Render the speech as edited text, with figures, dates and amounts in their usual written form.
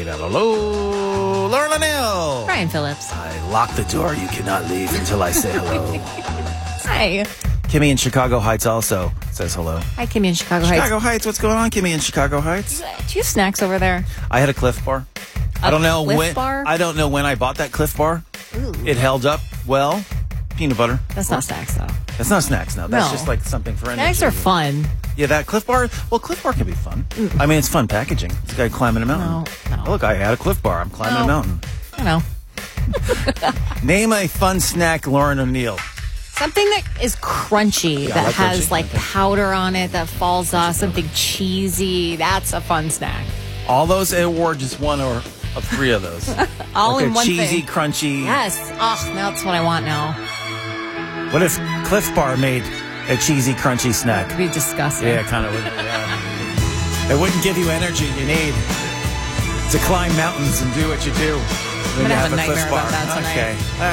888. Hello, Lauren O'Neill. Brian Phillips. I locked the door. You cannot leave until I say hello. Hi. Kimmy in Chicago Heights also says hello. Hi, Kimmy in Chicago Heights. Chicago Heights, what's going on, Kimmy in Chicago Heights? Do you have snacks over there? I had a Cliff Bar. I don't know Cliff Bar? I don't know when I bought that Cliff Bar. Ooh. It held up well. Peanut butter. That's not snacks, though. That's not snacks, no. That's No. just like something for energy. Snacks are fun. Yeah, that Cliff Bar. Well, Cliff Bar can be fun. I mean, it's fun packaging. It's a guy climbing a mountain. No. Oh, look, I had a Cliff Bar. I'm climbing a mountain. I know. Name a fun snack, Lauren O'Neill. Something that is crunchy, Yeah, I that like has crunchy. like Okay. powder on it that falls off, something cheesy. That's a fun snack. All those, or just one or of three of those. All like in a one cheesy, thing. crunchy. Yes. Oh, that's what I want now. What if Cliff Bar made a cheesy, crunchy snack? It'd be disgusting. Yeah, it kind of would. Yeah. It wouldn't give you energy you need to climb mountains and do what you do. I'm going to have a nightmare about that tonight. Okay.